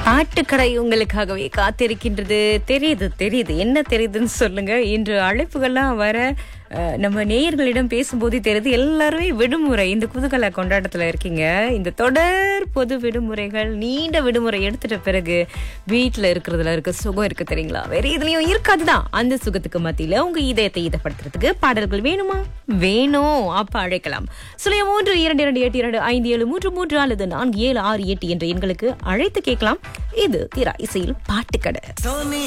ஆட்டுக்கடை உங்களுக்காகவே காத்திருக்கின்றது. தெரியுது என்ன தெரியுதுன்னு சொல்லுங்க. இன்று அழைப்புகள்லாம் வர நம்ம நேயர்களிடம் பேசும்போது தெரியுது எல்லாருமே விடுமுறை இந்த குதூகல கொண்டாட்டத்துல இருக்கீங்க. இந்த தொடர் பொது விடுமுறைகள் நீண்ட விடுமுறை எடுத்துட்ட பிறகு வீட்டுல இருக்கிறதுல இருக்க சுகம் இருக்கு தெரியுங்களா, வேற இதுலயும் இருக்காதுதான். அந்த சுகத்துக்கு மத்தியில உங்க இதயத்தை இதப்படுத்துறதுக்கு பாடல்கள் வேணுமா? வேணும், அப்ப அழைக்கலாம். 0322825733 அல்லது 4768 என்ற எண்களுக்கு அழைத்து கேட்கலாம். இது திரா இசையில் பாட்டுக்கடை.